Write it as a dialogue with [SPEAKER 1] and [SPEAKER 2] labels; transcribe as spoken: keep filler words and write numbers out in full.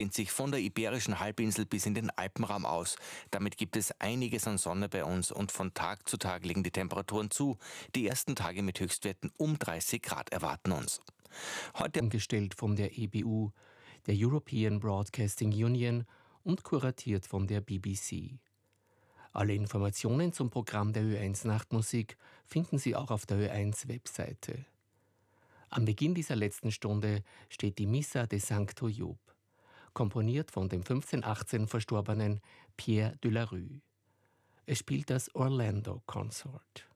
[SPEAKER 1] dehnt sich von der Iberischen Halbinsel bis in den Alpenraum aus. Damit gibt es einiges an Sonne bei uns und von Tag zu Tag legen die Temperaturen zu. Die ersten Tage mit Höchstwerten um dreißig Grad erwarten uns.
[SPEAKER 2] Heute umgestellt von der E B U, der European Broadcasting Union, und kuratiert von der B B C. Alle Informationen zum Programm der Ö eins Nachtmusik finden Sie auch auf der Ö eins Webseite. Am Beginn dieser letzten Stunde steht die Missa de Sancto Job, komponiert von dem fünfzehnhundertachtzehn verstorbenen Pierre de la Rue. Es spielt das Orlando Consort.